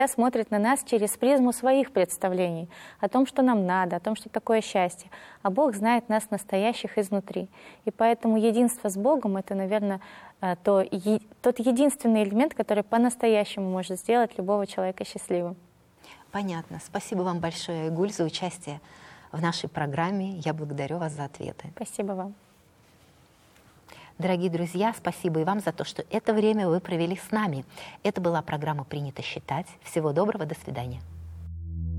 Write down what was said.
смотрит на нас через призму своих представлений о том, что нам надо, о том, что такое счастье. А Бог знает нас настоящих изнутри. И поэтому единство с Богом — это, наверное, тот единственный элемент, который по-настоящему может сделать любого человека счастливым. Понятно. Спасибо вам большое, Айгуль, за участие в нашей программе. Я благодарю вас за ответы. Спасибо вам. Дорогие друзья, спасибо и вам за то, что это время вы провели с нами. Это была программа «Принято считать». Всего доброго, до свидания.